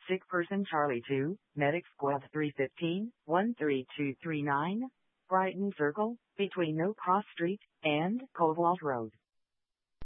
Sick person Charlie 2, Medic Squad 315, 13239, Brighton Circle, between No Cross Street and Covewalt Road.